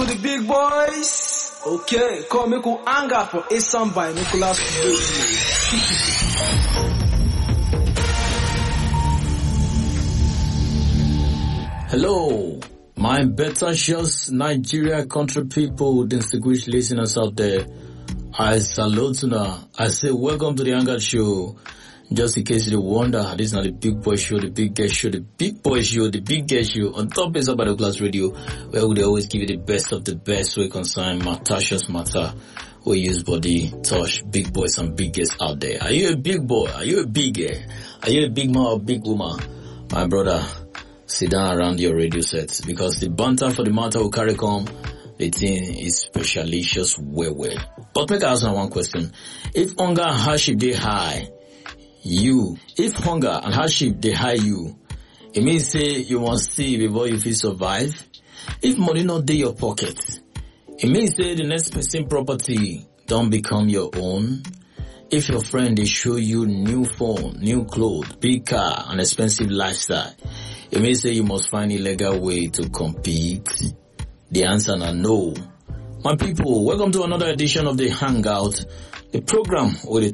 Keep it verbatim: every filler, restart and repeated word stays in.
to the big boys. Okay, call me cool anger for a song by Nicholas. Hello, my better shows Nigeria country people, distinguished listeners out there. I salute you now. I say welcome to the Anger Show. Just in case you wonder, this is not the big boy show, the big girl show, the big boy show, the big girl show. On top is about the Glass Radio, where they always give you the best of the best way concern Matasha's matter. We use body, touch, big boys and big girls out there. Are you a big boy? Are you a big girl? Are you a big man or big woman? My brother, sit down around your radio sets because the banter for the matter will carry come. The thing is specialicious well well. But make I ask one question. If hunger and hardship they high, you, if hunger and hardship they high you, it means say you must see before you feel survive. If money not in your pocket, it means say the next person property don't become your own. If your friend they show you new phone, new clothes, big car, and expensive lifestyle, it means say you must find a legal way to compete. The answer is no. My people, welcome to another edition of the Hangout, the program where they